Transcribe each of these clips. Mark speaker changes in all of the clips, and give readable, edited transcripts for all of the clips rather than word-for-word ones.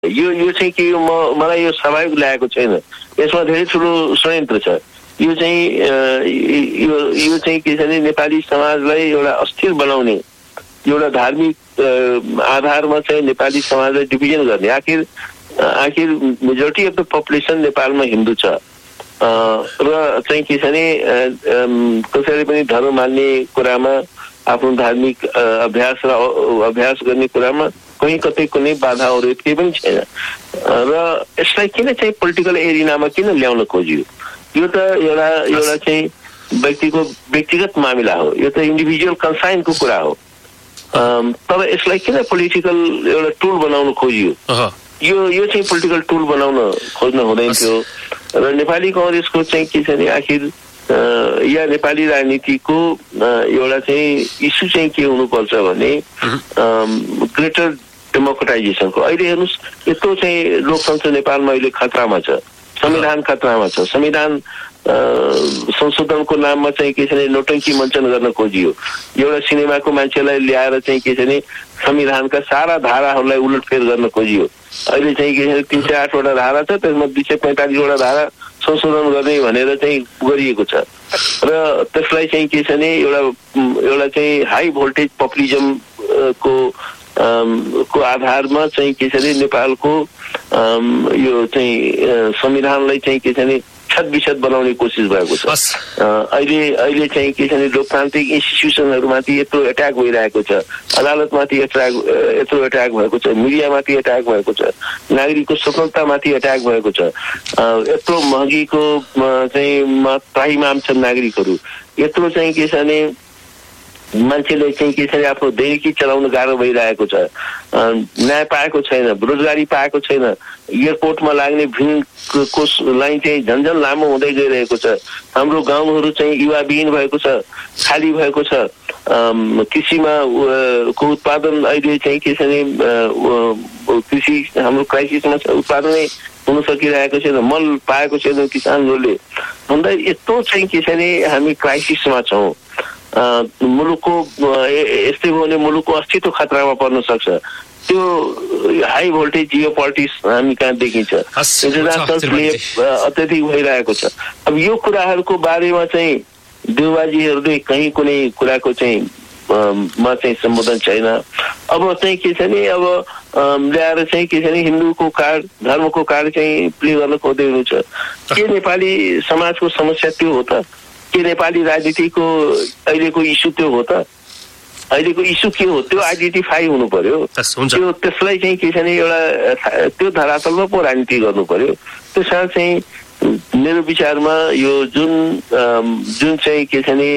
Speaker 1: यो चाहिँ के मलाई यो स्वाभाविक लागेको छैन। यसमा धेरै ठुलो षड्यन्त्र छ। यो चाहिँ के छ भने नेपाली समाजलाई एउटा अस्थिर बनाउने, एउटा धार्मिक आधारमा चाहिँ नेपाली समाजलाई डिभिजन गर्ने। आखिर मेजोरिटी अफ द पपुलेसन नेपालमा हिन्दू छ र चाहिँ के छ भने कसैले पनि धर्म मान्ने कुरामा, आफ्नो धार्मिक अभ्यास गर्ने कुरामा कहीँ कतै कुनै बाधा अवरोध केही पनि छैन। र यसलाई किन चाहिँ पोलिटिकल एरिनामा किन ल्याउन खोजियो? यो त एउटा चाहिँ व्यक्तिगत मामिला हो। यो त इन्डिभिजुअल कन्साइनको कुरा हो। तर यसलाई किन पोलिटिकल एउटा टुल बनाउन खोजियो? यो चाहिँ पोलिटिकल टुल बनाउन खोज्न हुँदैन थियो। र नेपाली कांग्रेसको चाहिँ के छ भने आखिर या नेपाली राजनीतिको एउटा चाहिँ इस्यु चाहिँ के हुनुपर्छ भने ग्रेटर डेमोक्रेटाइजेसनको। अहिले हेर्नुहोस्, यत्रो चाहिँ लोकतन्त्र नेपालमा अहिले खतरामा छ, संविधान खतरामा छ। संविधान संशोधनको नाममा चाहिँ के छ भने नौटङ्की मञ्चन गर्न खोजियो। एउटा सिनेमाको मान्छेलाई ल्याएर चाहिँ के छ भने संविधानका सारा धाराहरूलाई उलटफेर गर्न खोजियो। अहिले चाहिँ के छ भने 308 वटा धारा छ, त्यसमा 245 वटा धारा संशोधन गर्ने भनेर चाहिँ गरिएको छ। र त्यसलाई चाहिँ के छ भने एउटा चाहिँ हाई भोल्टेज पपुलिजम को आधारमा चाहिँ के छ भने नेपालको यो चाहिँ संविधानलाई चाहिँ के छ भने छतबिछत बनाउने कोसिस भएको छ। अहिले चाहिँ के छ भने लोकतान्त्रिक इन्स्टिट्युसनहरूमाथि यत्रो एट्याक भइरहेको छ, अदालतमाथि यत्रो एट्याक भएको छ, मिडियामाथि एट्याक भएको छ, नागरिकको स्वतन्त्रतामाथि एट्याक भएको छ। यत्रो महँगीको चाहिँ त्राहिमाम छन् नागरिकहरू। यत्रो चाहिँ के छ भने मान्छेले चाहिँ के छ भने आफ्नो दैनिकी चलाउन गाह्रो भइरहेको छ। न्याय पाएको छैन, रोजगारी पाएको छैन, एयरपोर्टमा लाग्ने भिडको लाइन चाहिँ झन्झन लामो हुँदै गइरहेको छ। हाम्रो गाउँहरू चाहिँ युवाविहीन भएको छ, खाली भएको छ। कृषिमा को उत्पादन अहिले चाहिँ के छ भने कृषि हाम्रो क्राइसिसमा छ, उत्पादनै हुन सकिरहेको छैन, मल पाएको छैन किसानहरूले। भन्दा यत्रो चाहिँ के छ भने हामी क्राइसिसमा छौँ। मुलुकको यस्तै हो भने मुलुकको अस्तित्व खतरामा पर्न सक्छ। त्यो हाई भोल्टेज जियो पोलिटिक्स हामी कहाँ देखिन्छ, अत्यधिक भइरहेको छ। अब यो कुराहरूको बारेमा चाहिँ देउबाजीहरूले कहीँ कुनै कुराको चाहिँ मा चाहिँ सम्बोधन छैन। अब चाहिँ के छ भने अब ल्याएर चाहिँ के छ भने हिन्दूको कार्ड, धर्मको कार्ड चाहिँ प्ले गर्न खोज्दै हुनुहुन्छ। के नेपाली समाजको समस्या त्यो हो त? के नेपाली राजनीतिको अहिलेको इस्यु त्यो हो त? अहिलेको इस्यु के हो? त्यो आइडेन्टिफाई हुनु पर्यो। त्यसलाई चाहिँ के छ भने एउटा त्यो धरातलमा पो राजनीति गर्नु पर्यो। त्यसमा चाहिँ मेरो विचारमा यो जुन चाहिँ के छ भने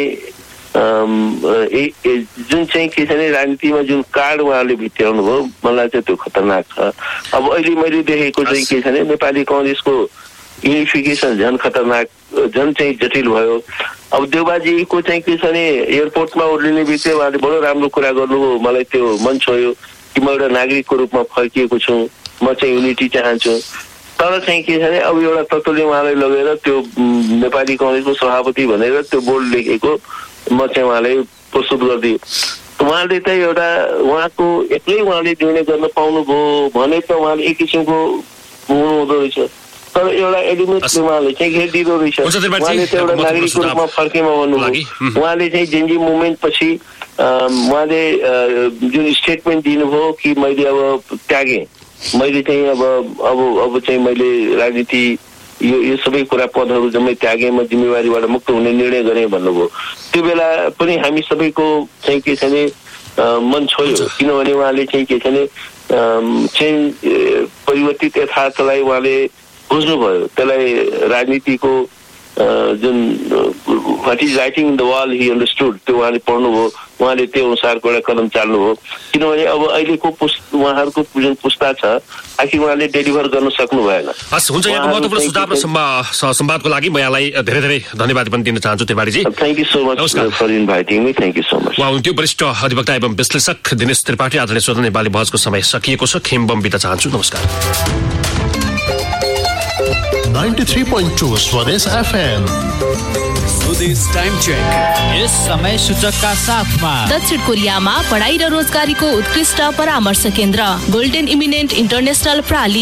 Speaker 1: जुन चाहिँ के छ भने राजनीतिमा जुन कार्ड उहाँले भित्र्याउनु भयो, मलाई चाहिँ त्यो खतरनाक छ। अब अहिले मैले देखेको चाहिँ के छ भने नेपाली कांग्रेसको युनिफिकेसन झन् खतरनाक, झन् चाहिँ जटिल भयो। अब देउबाजीको चाहिँ के छ भने एयरपोर्टमा ओर्लिने बित्तिकै उहाँले बडो राम्रो कुरा गर्नुभयो, मलाई त्यो मन छोयो कि म एउटा नागरिकको रूपमा फर्किएको छु, म चाहिँ युनिटी चाहन्छु। तर चाहिँ के छ भने अब एउटा तत्त्वले उहाँलाई लगेर त्यो नेपाली कांग्रेसको सभापति भनेर त्यो बोर्ड लेखेको म चाहिँ उहाँलाई प्रस्तुत गरिदियो। उहाँले त एउटा उहाँको एक्लै उहाँले निर्णय गर्न पाउनुभयो भने त उहाँले एक किसिमको हुनुहुँदो रहेछ। तर एउटा एलिमेन्टले उहाँले चाहिँ घेरिदिँदो रहेछ। उहाँले त एउटा नागरिकको रूपमा फर्केमा भन्नुभयो। उहाँले चाहिँ जेनजी मुभमेन्ट पछि उहाँले जुन स्टेटमेन्ट दिनुभयो कि मैले अब त्यागेँ, मैले चाहिँ अब चाहिँ मैले राजनीति यो सबै कुरा पदहरू जम्मै त्यागेँ, म जिम्मेवारीबाट मुक्त हुने निर्णय गरेँ भन्नुभयो। त्यो बेला पनि हामी सबैको चाहिँ के छ भने मन छोयो, किनभने उहाँले चाहिँ के छ भने चेन्ज परिवर्तित यथार्थलाई उहाँले बुझ्नुभयो। त्यसलाई राजनीतिको जुन what is writing in the wall Hee understood, त्यो उहाँले पढ्नुभयो, उहाँले त्यो अनुसारको एउटा कदम चाल्नुभयो। किनभने अब अहिलेको उहाँहरूको जुन पुस्ता छ आखिर उहाँले डेलिभर गर्न सक्नु भएन।
Speaker 2: हस्, हुन्छ। यहाँको महत्त्वपूर्ण सुझाव र संवादको लागि म यहाँलाई धेरै धेरै धन्यवाद पनि दिन चाहन्छु त्रिपाठीजी।
Speaker 1: Thank you so much for inviting me. Thank you so much.
Speaker 2: उहाँ हुन्थ्यो वरिष्ठ अधिवक्ता एवं विश्लेषक दिनेश त्रिपाठी। आदरणीय श्रोता, नेपाली बहसको समय सकिएको छ, खेम बम बिदा चाहन्छु। नमस्कार।
Speaker 3: 93.2 स्वदेश FM।
Speaker 4: स्वदेश टाइम चेक यस समय सूचकका साथमा
Speaker 5: दक्षिण कोरियामा पढाइ र रोजगारीको उत्कृष्ट परामर्श केन्द्र गोल्डन इमिनेन्ट इन्टरनेशनल प्राली।